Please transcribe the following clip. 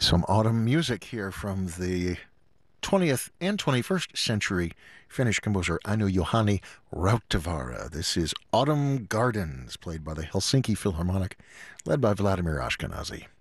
Some autumn music here from the 20th and 21st century Finnish composer Aino Juhani Rautavaara. This is Autumn Gardens, played by the Helsinki Philharmonic, led by Vladimir Ashkenazy.